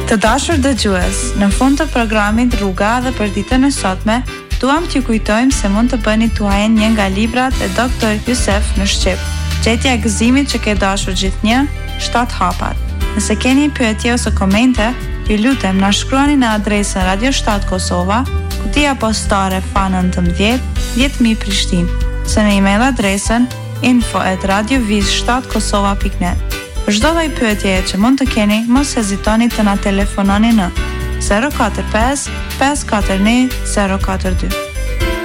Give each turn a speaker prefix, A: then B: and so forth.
A: Të dashur dëgjues, në fund të programit Rruga dhe për ditën e sotme, duam t'ju kujtojmë se mund të bëni tuajen një nga librat e Dr. Jusef në shqip. Gjetja e gëzimit që ke dashur gjithnjë, 7 hapat. Nëse keni pyetje ose komente, ju lutem na shkruani në adresën Radio 7 Kosova, kutia postare F19 10000 Prishtinë, ose në email adresën info@radioviz7kosova.net. Për çdo lloj pyetjeje që mund të keni, mos hezitoni të na telefononi në 045 541 042.